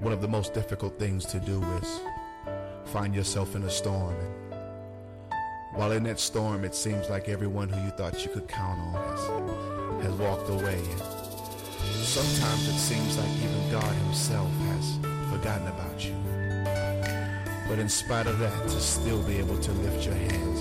One of the most difficult things to do is find yourself in a storm, and while in that storm it seems like everyone who you thought you could count on has walked away, and sometimes it seems like even God himself has forgotten about you. But in spite of that, to still be able to lift your hands